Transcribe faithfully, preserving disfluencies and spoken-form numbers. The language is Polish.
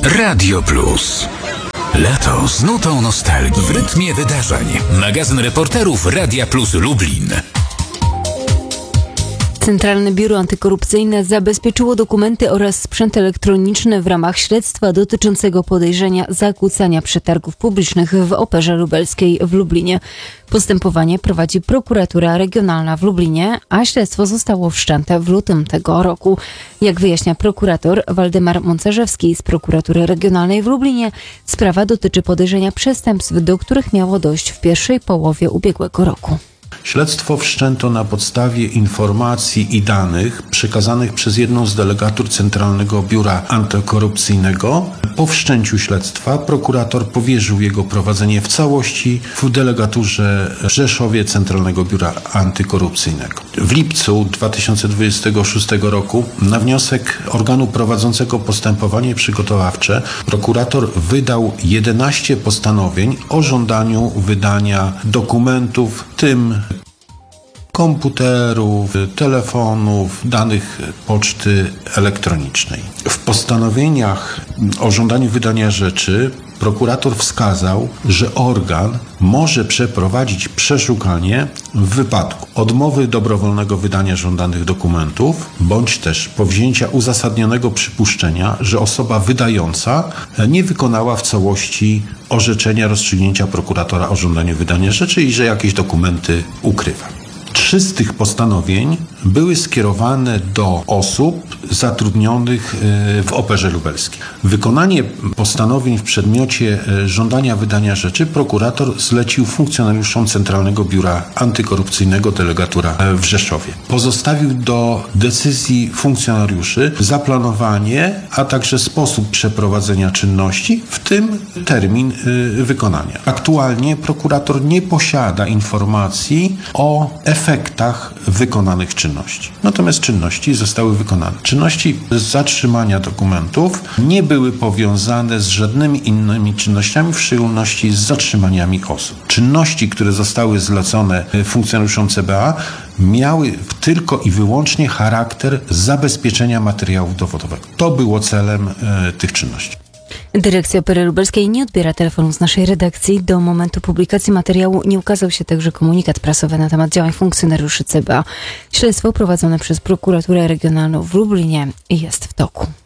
Radio Plus. Lato z nutą nostalgii w rytmie wydarzeń. Magazyn reporterów Radia Plus Lublin. Centralne Biuro Antykorupcyjne zabezpieczyło dokumenty oraz sprzęt elektroniczny w ramach śledztwa dotyczącego podejrzenia zakłócania przetargów publicznych w Operze Lubelskiej w Lublinie. Postępowanie prowadzi prokuratura regionalna w Lublinie, a śledztwo zostało wszczęte w lutym tego roku. Jak wyjaśnia prokurator Waldemar Moncarzewski z prokuratury regionalnej w Lublinie, sprawa dotyczy podejrzenia przestępstw, do których miało dojść w pierwszej połowie ubiegłego roku. Śledztwo wszczęto na podstawie informacji i danych przekazanych przez jedną z delegatur Centralnego Biura Antykorupcyjnego. Po wszczęciu śledztwa prokurator powierzył jego prowadzenie w całości w delegaturze w Rzeszowie Centralnego Biura Antykorupcyjnego. W lipcu dwa tysiące dwudziestego szóstego roku na wniosek organu prowadzącego postępowanie przygotowawcze prokurator wydał jedenaście postanowień o żądaniu wydania dokumentów, w tym komputerów, telefonów, danych poczty elektronicznej. W postanowieniach o żądaniu wydania rzeczy prokurator wskazał, że organ może przeprowadzić przeszukanie w wypadku odmowy dobrowolnego wydania żądanych dokumentów, bądź też powzięcia uzasadnionego przypuszczenia, że osoba wydająca nie wykonała w całości orzeczenia rozstrzygnięcia prokuratora o żądaniu wydania rzeczy i że jakieś dokumenty ukrywa. Trzy z tych postanowień były skierowane do osób zatrudnionych w Operze Lubelskiej. Wykonanie postanowień w przedmiocie żądania wydania rzeczy prokurator zlecił funkcjonariuszom Centralnego Biura Antykorupcyjnego delegatura w Rzeszowie. Pozostawił do decyzji funkcjonariuszy zaplanowanie, a także sposób przeprowadzenia czynności, w tym termin wykonania. Aktualnie prokurator nie posiada informacji o efektach wykonanych czynności. Natomiast czynności zostały wykonane. Czynności z zatrzymania dokumentów nie były powiązane z żadnymi innymi czynnościami, w szczególności z zatrzymaniami osób. Czynności, które zostały zlecone funkcjonariuszom C B A, miały tylko i wyłącznie charakter zabezpieczenia materiałów dowodowego. To było celem e, tych czynności. Dyrekcja Opery Lubelskiej nie odbiera telefonu z naszej redakcji. Do momentu publikacji materiału nie ukazał się także komunikat prasowy na temat działań funkcjonariuszy C B A. Śledztwo prowadzone przez prokuraturę regionalną w Lublinie jest w toku.